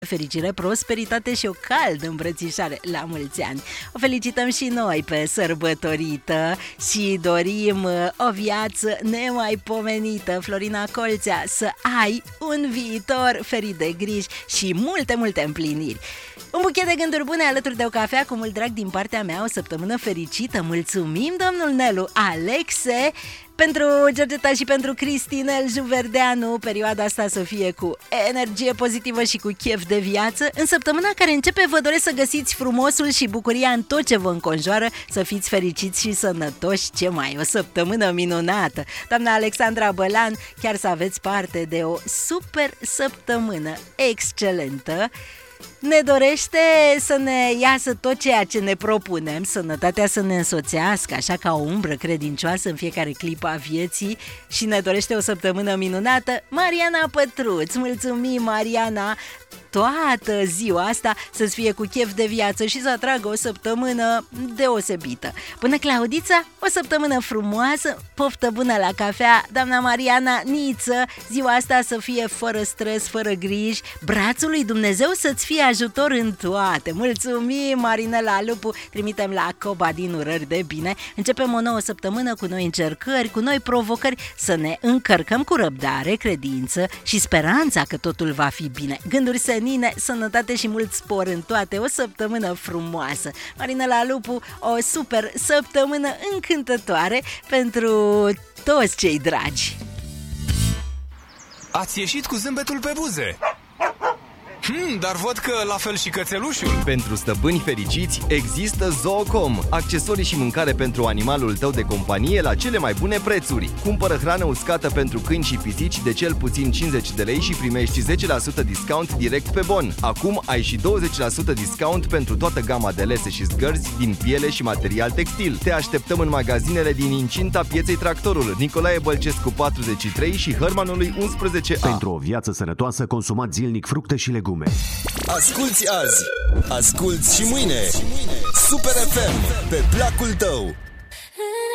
fericire, prosperitate și o caldă îmbrățișare la mulți ani. O felicităm și noi pe sărbătorită și dorim o viață nemaipomenită. Florina Colțea, să ai un viitor ferit de griji și multe împliniri. Un buchet de gânduri bune alături de o cafea cu mult drag din partea mea, o săptămână fericită. Mulțumim, domnul Nelu Alexe, pentru Georgeta și pentru Cristinel Juverdeanu. Perioada asta să fie cu energie pozitivă și cu chef de viață. În săptămâna care începe vă doresc să găsiți frumosul și bucuria în tot ce vă înconjoară, să fiți fericiți și sănătoși. Ce mai, o săptămână minunată. Doamna Alexandra Bălan, chiar să aveți parte de o super săptămână excelentă. Ne dorește să ne iasă tot ceea ce ne propunem, sănătatea să ne însoțească așa ca o umbră credincioasă în fiecare clipă a vieții și ne dorește o săptămână minunată Mariana Pătruț. Mulțumim, Mariana! Toată ziua asta să-ți fie cu chef de viață și să atragă o săptămână deosebită. Până Claudița, o săptămână frumoasă, poftă bună la cafea, doamna Mariana Niță, ziua asta să fie fără stres, fără griji, brațul lui Dumnezeu să-ți fie ajutor în toate. Mulțumim, Marinela Lupu, trimitem la Coba din urări de bine. Începem o nouă săptămână cu noi încercări, cu noi provocări, să ne încărcăm cu răbdare, credință și speranța că totul va fi bine. Gânduri senine, sănătate și mult spor în toate, o săptămână frumoasă. Marinela Lupu, o super săptămână încântătoare pentru toți cei dragi. Ați ieșit cu zâmbetul pe buze. Dar văd că la fel și cățelușul. Pentru stăpâni fericiți există Zoocom, accesorii și mâncare pentru animalul tău de companie la cele mai bune prețuri. Cumpără hrană uscată pentru câini și pisici de cel puțin 50 de lei și primești 10% discount direct pe bon. Acum ai și 20% discount pentru toată gama de lese și zgărzi din piele și material textil. Te așteptăm în magazinele din incinta Pieței Tractorul, Nicolae Bălcescu 43 și Hărmanului 11A. Pentru o viață sănătoasă, consumați zilnic fructe și legume. Asculți azi, asculți și mâine. Super FM, pe placul tău.